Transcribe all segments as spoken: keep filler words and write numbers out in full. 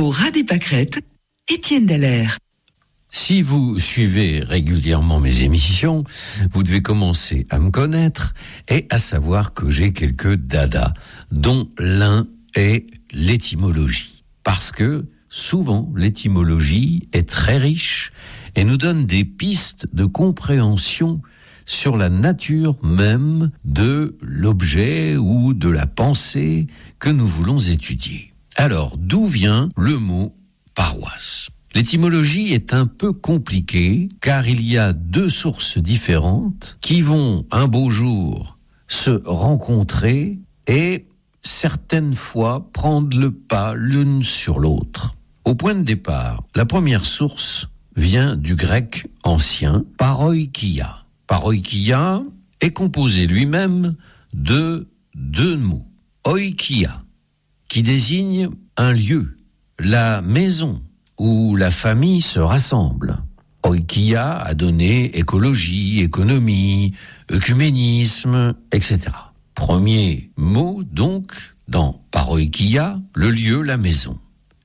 Au ras des pâquerettes, Étienne Dallaire. Si vous suivez régulièrement mes émissions, vous devez commencer à me connaître et à savoir que j'ai quelques dadas, dont l'un est l'étymologie. Parce que souvent, l'étymologie est très riche et nous donne des pistes de compréhension sur la nature même de l'objet ou de la pensée que nous voulons étudier. Alors, d'où vient le mot paroisse ? L'étymologie est un peu compliquée car il y a deux sources différentes qui vont un beau jour se rencontrer et certaines fois prendre le pas l'une sur l'autre. Au point de départ, la première source vient du grec ancien paroikia. Paroikia est composé lui-même de deux mots. Oikia, qui désigne un lieu, la maison où la famille se rassemble. Oikia a donné écologie, économie, œcuménisme, et cetera. Premier mot, donc, dans paroikia, le lieu, la maison.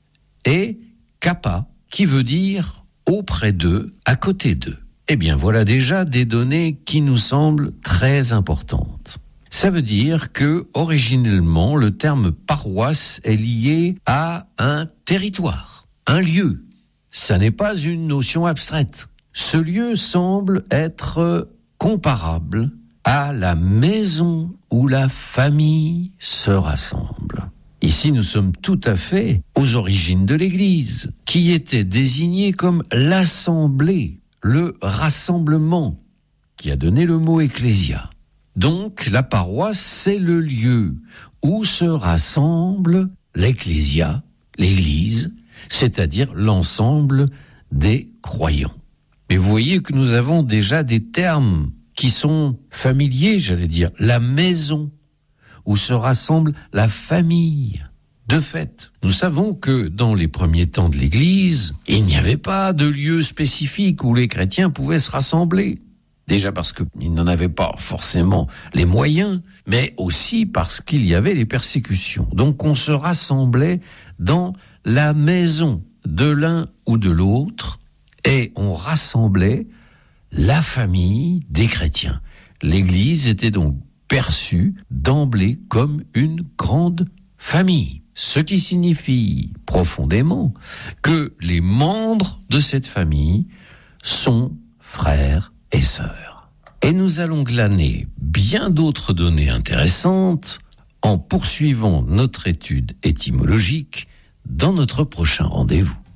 Et kappa, qui veut dire auprès d'eux, à côté d'eux. Eh bien, voilà déjà des données qui nous semblent très importantes. Ça veut dire que, originellement, le terme paroisse est lié à un territoire. Un lieu, ça n'est pas une notion abstraite. Ce lieu semble être comparable à la maison où la famille se rassemble. Ici, nous sommes tout à fait aux origines de l'Église, qui était désignée comme l'assemblée, le rassemblement, qui a donné le mot ecclésia. Donc, la paroisse, c'est le lieu où se rassemble l'ecclésia, l'Église, c'est-à-dire l'ensemble des croyants. Mais vous voyez que nous avons déjà des termes qui sont familiers, j'allais dire. La maison, où se rassemble la famille. De fait, nous savons que dans les premiers temps de l'Église, il n'y avait pas de lieu spécifique où les chrétiens pouvaient se rassembler. Déjà parce qu'ils n'en avaient pas forcément les moyens, mais aussi parce qu'il y avait les persécutions. Donc on se rassemblait dans la maison de l'un ou de l'autre, et on rassemblait la famille des chrétiens. L'Église était donc perçue d'emblée comme une grande famille, ce qui signifie profondément que les membres de cette famille sont frères et sœurs. Et nous allons glaner bien d'autres données intéressantes en poursuivant notre étude étymologique dans notre prochain rendez-vous.